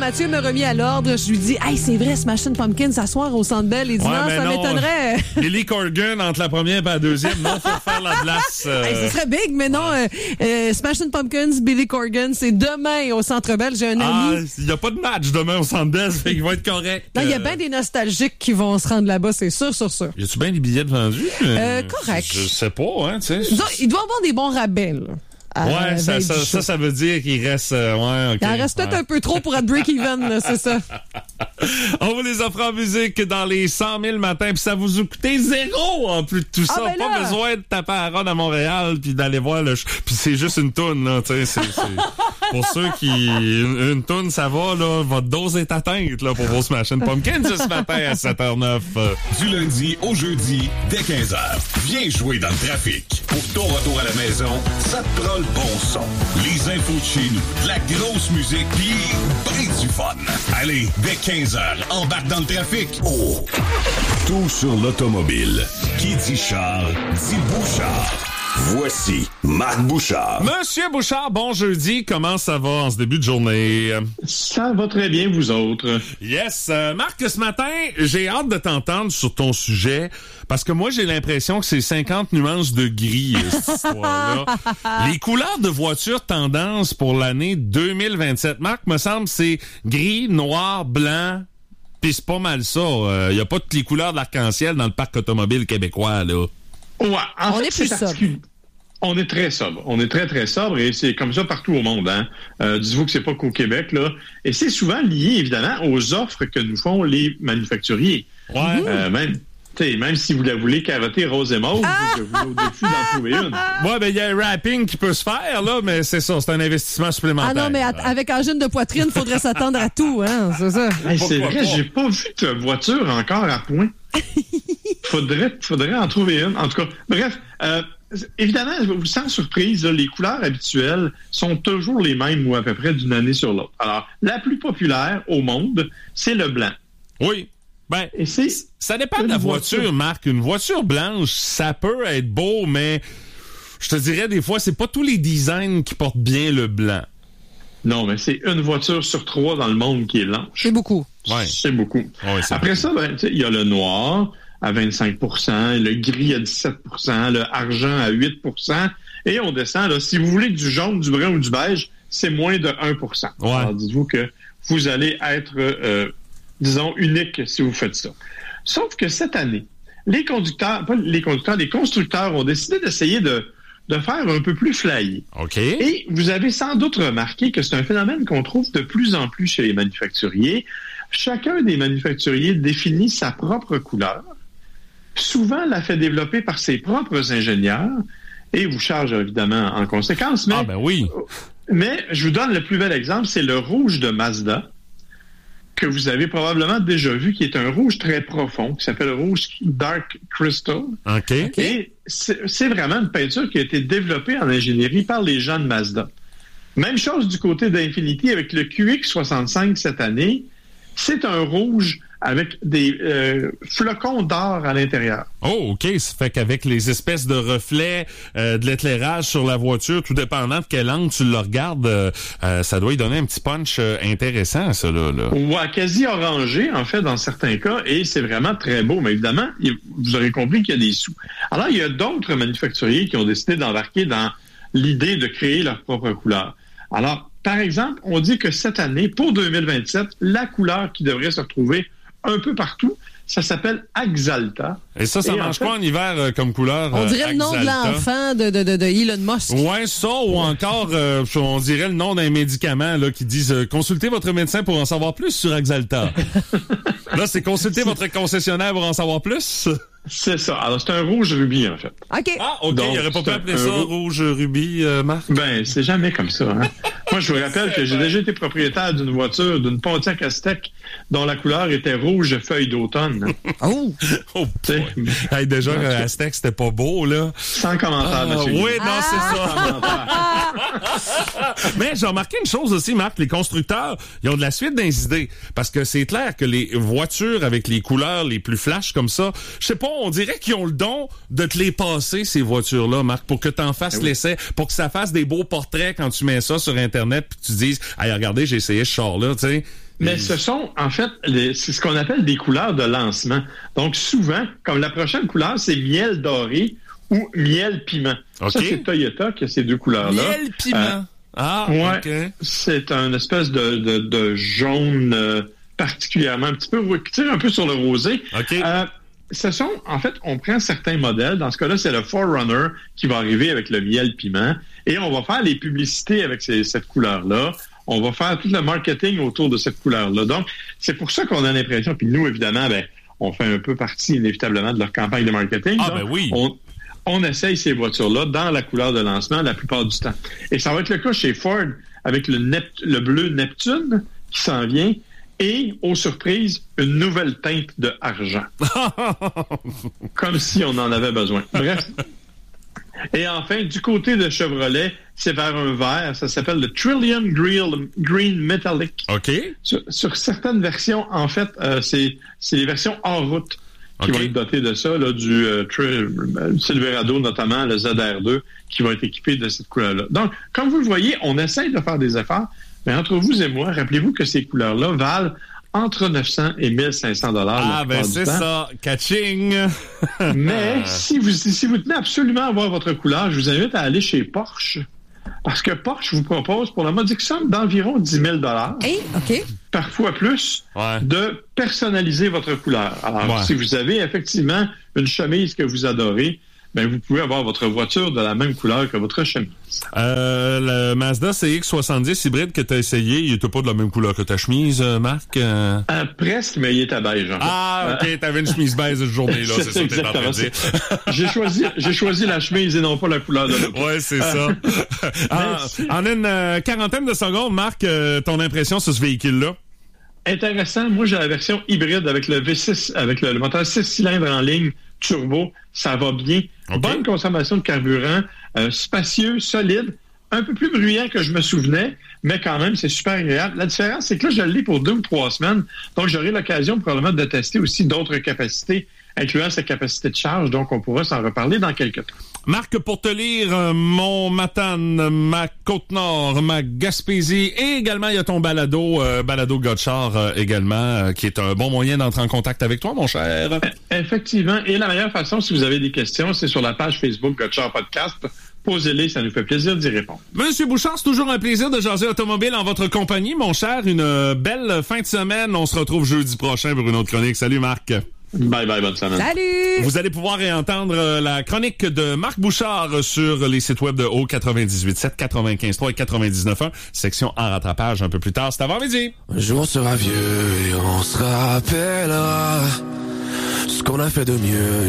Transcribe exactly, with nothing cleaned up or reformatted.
Mathieu m'a remis à l'ordre. Je lui dis, hey, c'est vrai, Smashing Pumpkins s'asseoir au Centre Bell. Il dit, ouais, non, ça non, m'étonnerait. Billy Corgan entre la première et la deuxième, non, faut faire la glace. Euh... Hey, ce serait big, mais non. Euh, euh, Smashing Pumpkins, Billy Corgan, c'est demain au Centre Bell. J'ai un ah, ami. Il n'y a pas de match demain au Centre Bell, fait qu'il va être correct. Non, il y a bien des nostalgiques qui vont se rendre là-bas, c'est sûr, sûr, sûr. Y a-tu bien des billets de vendus? Euh, correct. Je, je sais pas, hein, tu sais. Il doit y avoir des bons rabais, là. Ouais, ça, ça, ça, ça veut dire qu'il reste... Euh, ouais, okay, il en reste ouais. peut-être un peu trop pour être break-even, là, c'est ça. On vous les offre en musique dans les cent mille matins, puis ça vous a coûté zéro en plus de tout ça. Ah, ben pas là. besoin de taper à Ron à Montréal puis d'aller voir le... Puis c'est juste une toune, là, tu sais. C'est, c'est... Pour ceux qui... Une, une toune, ça va, là. Votre dose est atteinte, là, pour vos Smashing Pumpkins ce matin à sept heures zéro neuf. Du lundi au jeudi, dès quinze heures. Viens jouer dans le trafic. Pour ton retour à la maison, ça te prend le bon son. Les infos de chez nous, de la grosse musique, pis ben du fun. Allez, dès quinze heures, embarque dans le trafic. Oh! Tout sur l'automobile. Qui dit char, dit Bouchard. Voici Marc Bouchard. Monsieur Bouchard, bon jeudi. Comment ça va en ce début de journée? Ça va très bien, vous autres. Yes. Euh, Marc, ce matin, j'ai hâte de t'entendre sur ton sujet parce que moi, j'ai l'impression que c'est cinquante nuances de gris, cette histoire-là. Les couleurs de voitures tendance pour l'année deux mille vingt-sept. Marc, me semble, c'est gris, noir, blanc. Pis c'est pas mal ça. Il euh, y a pas toutes les couleurs de l'arc-en-ciel dans le parc automobile québécois, là. Ouais, en On fait, est plus sobre. On est très sobre. On est très, très sobre et c'est comme ça partout au monde. Hein. Euh, dites-vous que c'est pas qu'au Québec, là. Et c'est souvent lié, évidemment, aux offres que nous font les manufacturiers. Ouais. Euh, même, même si vous la voulez carotter rose et mauve, ah! vous avez au défi d'en trouver une. Ouais, ben il y a un wrapping qui peut se faire, là, mais c'est ça, c'est un investissement supplémentaire. Ah non, mais à, avec angine de poitrine, il faudrait s'attendre à tout, hein, c'est ça. Hey, c'est vrai, pas? j'ai pas vu de voiture encore à point. Faudrait, faudrait en trouver une. En tout cas, bref, euh, évidemment, sans surprise, là, les couleurs habituelles sont toujours les mêmes ou à peu près d'une année sur l'autre. Alors, la plus populaire au monde, c'est le blanc. Oui. Ben, Et c'est ça dépend de la voiture, voiture, Marc. Une voiture blanche, ça peut être beau, mais je te dirais des fois, c'est pas tous les designs qui portent bien le blanc. Non, mais c'est une voiture sur trois dans le monde qui est blanche. C'est beaucoup. Ouais. C'est beaucoup. Ouais, c'est Après beaucoup. ça, ben, il y a le noir à vingt-cinq pour cent, le gris à dix-sept pour cent, le argent à huit pour cent, et on descend, là, si vous voulez du jaune, du brun ou du beige, c'est moins de un pour cent. Ouais. Alors, dites-vous que vous allez être, euh, disons, unique si vous faites ça. Sauf que cette année, les conducteurs, pas les conducteurs, les constructeurs ont décidé d'essayer de, de faire un peu plus flyé. OK. Et vous avez sans doute remarqué que c'est un phénomène qu'on trouve de plus en plus chez les manufacturiers. Chacun des manufacturiers définit sa propre couleur, souvent la fait développer par ses propres ingénieurs et vous charge évidemment en conséquence. Mais, ah ben oui. Mais je vous donne le plus bel exemple, c'est le rouge de Mazda, que vous avez probablement déjà vu, qui est un rouge très profond, qui s'appelle rouge Dark Crystal. OK. Et c'est, c'est vraiment une peinture qui a été développée en ingénierie par les gens de Mazda. Même chose du côté d'Infiniti avec le Q X soixante-cinq cette année. C'est un rouge avec des euh, flocons d'or à l'intérieur. Oh, OK. Ça fait qu'avec les espèces de reflets euh, de l'éclairage sur la voiture, tout dépendant de quel angle tu le regardes, euh, euh, ça doit y donner un petit punch euh, intéressant, ça, là. là. Ouais, quasi orangé, en fait, dans certains cas, et c'est vraiment très beau. Mais évidemment, vous aurez compris qu'il y a des sous. Alors, il y a d'autres manufacturiers qui ont décidé d'embarquer dans l'idée de créer leur propre couleur. Alors, par exemple, on dit que cette année, pour deux mille vingt-sept, la couleur qui devrait se retrouver un peu partout, ça s'appelle Axalta. Et ça, ça Et mange en fait, quoi en hiver euh, comme couleur? On dirait euh, le nom de Axalta? l'enfant de, de, de, de Elon Musk. Ouais, ça, ou encore, euh, on dirait le nom d'un médicament là qui disent euh, consultez votre médecin pour en savoir plus sur Axalta. Là, c'est consulter votre concessionnaire pour en savoir plus. C'est ça. Alors, c'est un rouge rubis, en fait. OK. Ah, OK. Donc, il aurait pas pu c'est appeler un- ça un- rouge rubis, euh, Marc? Ben, c'est jamais comme ça. Hein? Moi, je vous rappelle que j'ai déjà été propriétaire d'une voiture, d'une Pontiac Aztek, dont la couleur était rouge feuille d'automne. Oh! Oh, Tu sais, hey, déjà, Ok. euh, Aztec, c'était pas beau, là. sans commentaire, Ah, monsieur. oui, non, Ah! c'est ça. Sans commentaire. Mais j'ai remarqué une chose aussi, Marc, les constructeurs, ils ont de la suite dans les idées. Parce que c'est clair que les voitures avec les couleurs les plus flash comme ça, je sais pas, fond, on dirait qu'ils ont le don de te les passer, ces voitures-là, Marc, pour que tu en fasses oui. l'essai, pour que ça fasse des beaux portraits quand tu mets ça sur Internet, puis tu dises, hey, regardez, j'ai essayé ce char-là, tu sais. Mais ce sont, en fait, les, c'est ce qu'on appelle des couleurs de lancement. Donc, souvent, comme la prochaine couleur, c'est miel doré ou miel piment. Okay. Ça, c'est Toyota qui a ces deux couleurs-là. Miel piment. Euh, ah, ouais, OK. C'est un espèce de, de, de jaune euh, particulièrement un petit peu, qui tire un peu sur le rosé. OK. Euh, ce sont, en fait, on prend certains modèles. Dans ce cas-là, c'est le four runner qui va arriver avec le miel piment. Et on va faire les publicités avec ces, cette couleur-là. On va faire tout le marketing autour de cette couleur-là. Donc, c'est pour ça qu'on a l'impression, puis nous, évidemment, ben, on fait un peu partie, inévitablement, de leur campagne de marketing. Ah, Donc, ben oui. On, on essaye ces voitures-là dans la couleur de lancement la plupart du temps. Et ça va être le cas chez Ford avec le, Nept- le bleu Neptune qui s'en vient et, aux surprises, une nouvelle teinte de argent. Comme si on en avait besoin. Bref. Et enfin, du côté de Chevrolet, c'est vers un vert. Ça s'appelle le Trillium Green, Green Metallic. OK. Sur, sur certaines versions, en fait, euh, c'est, c'est les versions hors route qui okay. vont être dotées de ça, là, du euh, tri- Silverado notamment, le Z R deux, qui va être équipé de cette couleur-là. Donc, comme vous le voyez, on essaye de faire des efforts, mais entre vous et moi, rappelez-vous que ces couleurs-là valent entre neuf cents et mille cinq cents dollars. Ah, ben c'est ça. Catching! Mais si vous, si vous tenez absolument à avoir votre couleur, je vous invite à aller chez Porsche. Parce que Porsche vous propose, pour la modique somme d'environ dix mille dollars, hey, OK. parfois plus, ouais. de personnaliser votre couleur. Alors, ouais. si vous avez effectivement une chemise que vous adorez, ben vous pouvez avoir votre voiture de la même couleur que votre chemise. Euh, le Mazda C X soixante-dix hybride que tu as essayé, il était pas de la même couleur que ta chemise, Marc? Euh... Euh, presque, mais il était beige. En fait. Ah, OK, euh... t'avais une chemise beige cette journée-là, c'est, c'est ça que t'es en train de dire. j'ai, choisi, j'ai choisi la chemise et non pas la couleur de l'autre. Ouais, c'est ça. en, en une euh, quarantaine de secondes, Marc, euh, ton impression sur ce véhicule-là? Intéressant. Moi, j'ai la version hybride avec le V six, avec le, le moteur six cylindres en ligne turbo. Ça va bien. Okay. Bonne consommation de carburant, euh, spacieux, solide, un peu plus bruyant que je me souvenais, mais quand même, c'est super agréable. La différence, c'est que là, je l'ai pour deux ou trois semaines, donc j'aurai l'occasion probablement de tester aussi d'autres capacités, incluant sa capacité de charge, donc on pourra s'en reparler dans quelques temps. Marc, pour te lire, euh, mon Matane, ma Côte-Nord, ma Gaspésie, et également, il y a ton balado, euh, balado Gotchard euh, également, euh, qui est un bon moyen d'entrer en contact avec toi, mon cher. Effectivement, et la meilleure façon, si vous avez des questions, c'est sur la page Facebook Gotchard Podcast. Posez-les, ça nous fait plaisir d'y répondre. Monsieur Bouchard, c'est toujours un plaisir de jaser automobile en votre compagnie, mon cher. Une belle fin de semaine. On se retrouve jeudi prochain pour une autre chronique. Salut, Marc. Bye bye, bonne semaine. Salut! Vous allez pouvoir réentendre la chronique de Marc Bouchard sur les sites web de O quatre-vingt-dix-huit sept, quatre-vingt-quinze trois et quatre-vingt-dix-neuf un, section en rattrapage un peu plus tard. C'est avant-midi. Un jour on sera vieux et on se rappellera ce qu'on a fait de mieux.